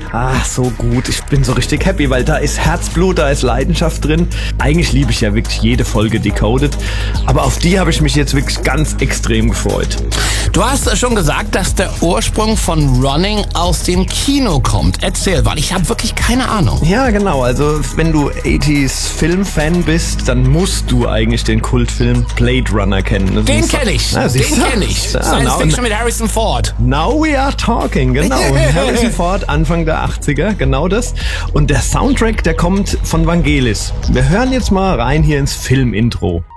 So gut. Ich bin so richtig happy, weil da ist Herzblut, da ist Leidenschaft drin. Eigentlich liebe ich ja wirklich jede Folge Decoded, aber auf die habe ich mich jetzt wirklich ganz extrem gefreut. Du hast schon gesagt, dass der Ursprung von Running aus dem Kino kommt. Erzähl, weil ich habe wirklich keine Ahnung. Ja, genau. Also wenn du 80s Filmfan bist, dann musst du eigentlich den Kultfilm Blade Runner kennen. Den kenne ich. Science Fiction mit Harrison Ford. Now we are talking, genau. Harrison Ford, Anfang der 80er, genau das. Und der Soundtrack, der kommt von Vangelis. Wir hören jetzt mal rein hier ins Filmintro.